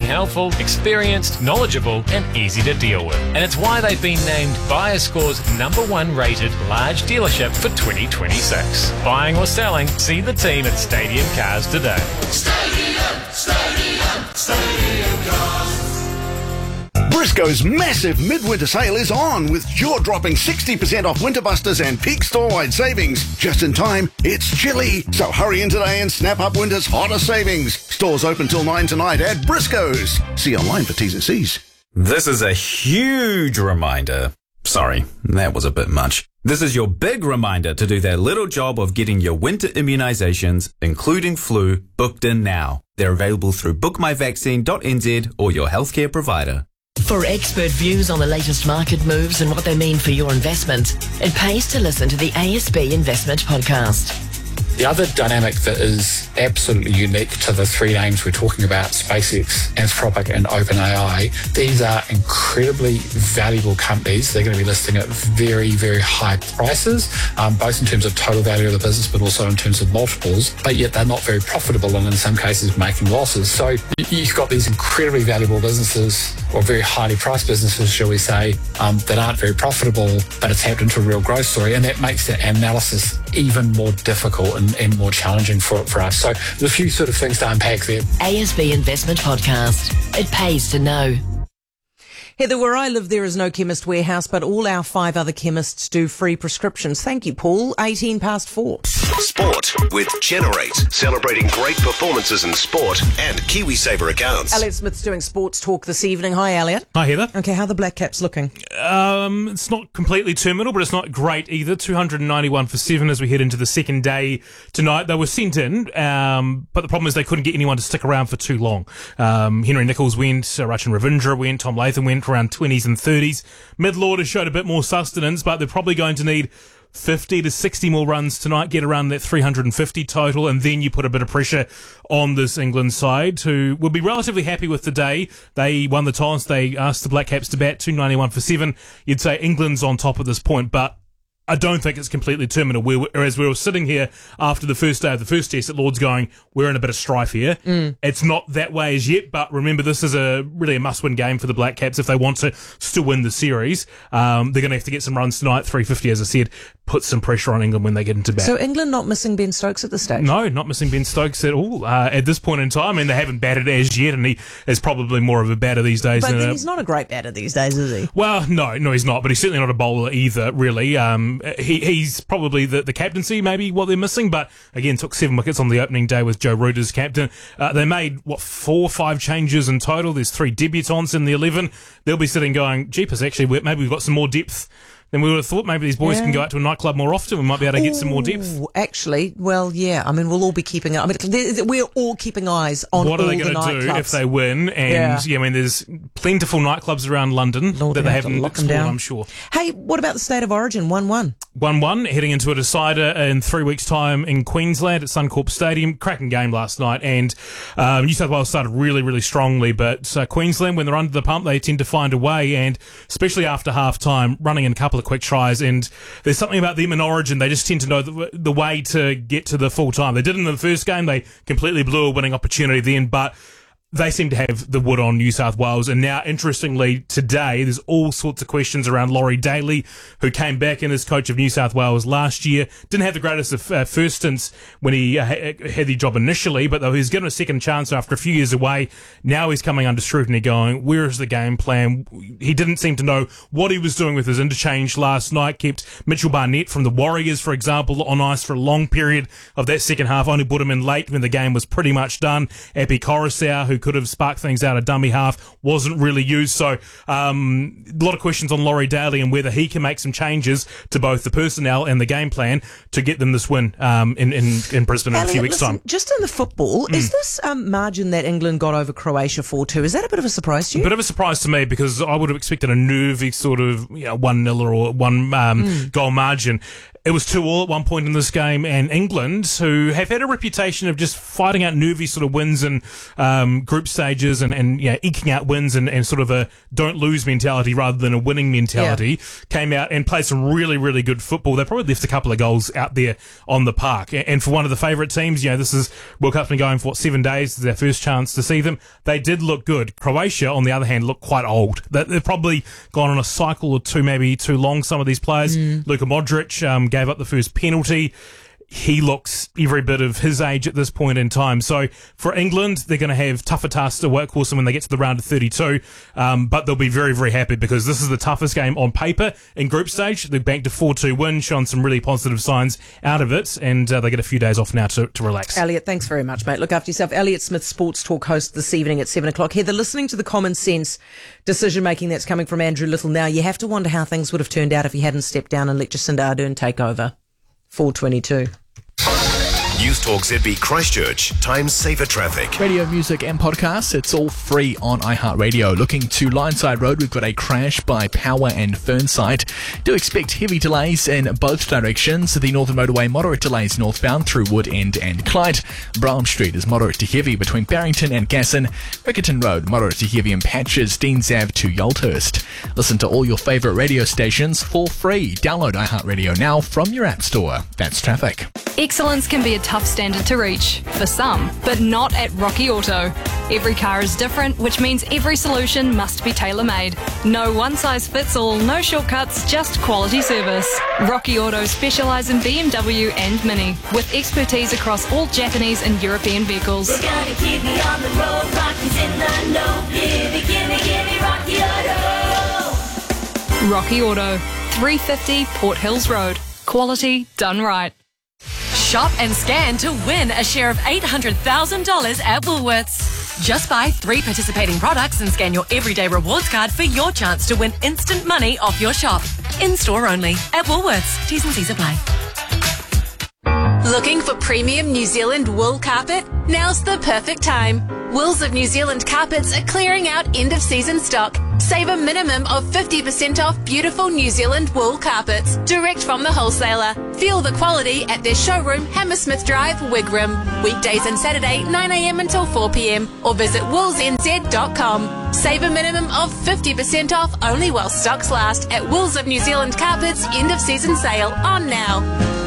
helpful, experienced, knowledgeable, and easy to deal with. And it's why they've been named BuyerScore's #1 rated large dealership for 2026. Buying or selling, see the team at Stadium Cars today. Stadium Cars. Briscoe's massive midwinter sale is on, with jaw-dropping 60% off winter busters and peak store-wide savings. Just in time, it's chilly, so hurry in today and snap up winter's hottest savings. Stores open till 9 tonight at Briscoe's. See online for T's and C's. This is a huge reminder. Sorry, that was a bit much. This is your big reminder to do that little job of getting your winter immunisations, including flu, booked in now. They're available through bookmyvaccine.nz or your healthcare provider. For expert views on the latest market moves and what they mean for your investment, it pays to listen to the ASB Investment Podcast. The other dynamic that is absolutely unique to the three names we're talking about, SpaceX, Anthropic and OpenAI, these are incredibly valuable companies. They're going to be listing at very, very high prices, both in terms of total value of the business, but also in terms of multiples, but yet they're not very profitable and in some cases making losses. So you've got these incredibly valuable businesses, or very highly priced businesses, shall we say, that aren't very profitable, but it's tapped into a real growth story, and that makes the analysis even more difficult and more challenging for us. So there's a few sort of things to unpack there. ASB Investment Podcast. It pays to know. Heather, where I live, there is no Chemist Warehouse, but all our 5 other chemists do free prescriptions. Thank you, Paul. 4:18. Sport with Generate, celebrating great performances in sport and KiwiSaver accounts. Elliot Smith's doing sports talk this evening. Hi, Elliot. Hi, Heather. Okay, how are the Black Caps looking? It's not completely terminal, but it's not great either. 291 for 7 as we head into the second day tonight. They were sent in, but the problem is they couldn't get anyone to stick around for too long. Henry Nichols went, Rachin Ravindra went, Tom Latham went, around 20s and 30s. Mid-Lord has showed a bit more sustenance, but they're probably going to need 50 to 60 more runs tonight, get around that 350 total, and then you put a bit of pressure on this England side, who will be relatively happy with the day. They won the toss. They asked the Black Caps to bat 291 for 7. You'd say England's on top at this point, but I don't think it's completely terminal. Whereas we were sitting here after the first day of the first test at Lord's going, we're in a bit of strife here. It's not that way as yet, but remember, this is really a must-win game for the Black Caps if they want to still win the series. They're going to have to get some runs tonight, 350 as I said, put some pressure on England when they get into bat. So England not missing Ben Stokes at this stage? No, not missing Ben Stokes at all at this point in time. I mean, they haven't batted as yet, and he is probably more of a batter these days. But then he's not a great batter these days, is he? Well, no, he's not, but he's certainly not a bowler either, really. He's probably the captaincy, maybe what they're missing, but again, took 7 wickets on the opening day with Joe Root as captain. They made, 4 or 5 changes in total. There's 3 debutants in the 11. They'll be sitting going, jeepers, actually, maybe we've got some more depth then we would have thought maybe these boys can go out to a nightclub more often. We might be able to get some more depth. Actually, well, yeah. I mean, we'll all be keeping. I mean, we're all keeping eyes on what all are they the going to do nightclubs if they win? And I mean, there's plentiful nightclubs around London that they haven't explored, I'm sure. Hey, what about the State of Origin? 1-1. 1-1, heading into a decider in 3 weeks' time in Queensland at Suncorp Stadium. Cracking game last night, and New South Wales started really, really strongly, but Queensland, when they're under the pump, they tend to find a way, and especially after half-time, running in a couple of quick tries, and there's something about them in Origin, they just tend to know the way to get to the full time. They did in the first game, they completely blew a winning opportunity then, but they seem to have the wood on New South Wales. And now, interestingly, today, there's all sorts of questions around Laurie Daly, who came back in as coach of New South Wales last year. Didn't have the greatest of first stints when he had the job initially, but though he was given a second chance after a few years away, now he's coming under scrutiny going, where is the game plan? He didn't seem to know what he was doing with his interchange last night. Kept Mitchell Barnett from the Warriors, for example, on ice for a long period of that second half. Only put him in late when the game was pretty much done. Api Coruscant, who could have sparked things out of dummy half, wasn't really used. So a lot of questions on Laurie Daly and whether he can make some changes to both the personnel and the game plan to get them this win in Brisbane in a few weeks' time. Just in the football, is this margin that England got over Croatia 4-2, is that a bit of a surprise to you? A bit of a surprise to me, because I would have expected a nervy sort of 1-0 or one goal margin. It was 2-2 at one point in this game, and England, who have had a reputation of just fighting out nervy sort of wins in group stages and eking out wins and sort of a don't lose mentality rather than a winning mentality, came out and played some really, really good football. They probably left a couple of goals out there on the park. And for one of the favourite teams, this is World Cup's been going for 7 days. It's their first chance to see them. They did look good. Croatia, on the other hand, looked quite old. They've probably gone on a cycle or two, maybe too long, some of these players. Luka Modric gave up the first penalty. He looks every bit of his age at this point in time. So for England, they're going to have tougher tasks to work with when they get to the round of 32. But they'll be very, very happy because this is the toughest game on paper in group stage. They banked a 4-2 win, shown some really positive signs out of it, and they get a few days off now to relax. Elliot, thanks very much, mate. Look after yourself. Elliot Smith, Sports Talk host this evening at 7 o'clock. Heather, listening to the common sense decision-making that's coming from Andrew Little now, you have to wonder how things would have turned out if he hadn't stepped down and let Jacinda Ardern take over. 4:22. News Talk ZB Christchurch. Time saver traffic. Radio, music and podcasts, it's all free on iHeartRadio. Looking to Lineside Road, we've got a crash by Power and Fernside. Do expect heavy delays in both directions. The Northern Motorway, moderate delays northbound through Wood End and Clyde. Brougham Street is moderate to heavy between Barrington and Gasson. Rickerton Road, moderate to heavy in patches, Deans Ave to Yolthurst. Listen to all your favourite radio stations for free. Download iHeartRadio now from your app store. That's traffic. Excellence can be a tough standard to reach, for some, but not at Rocky Auto. Every car is different, which means every solution must be tailor-made. No one-size-fits-all, no shortcuts, just quality service. Rocky Auto specialise in BMW and Mini, with expertise across all Japanese and European vehicles. We're gonna keep me on the road, Rocky's in the know. Gimme, Rocky Auto. Rocky Auto, 350 Port Hills Road. Quality done right. Shop and scan to win a share of $800,000 at Woolworths. Just buy 3 participating products and scan your everyday rewards card for your chance to win instant money off your shop. In-store only at Woolworths. T's and C's apply. Looking for premium New Zealand wool carpet? Now's the perfect time. Wools of New Zealand Carpets are clearing out end-of-season stock. Save a minimum of 50% off beautiful New Zealand wool carpets, direct from the wholesaler. Feel the quality at their showroom, Hammersmith Drive, Wigram. Weekdays and Saturday, 9 a.m. until 4 p.m. or visit woolsnz.com. Save a minimum of 50% off only while stocks last at Wools of New Zealand Carpets end-of-season sale on now.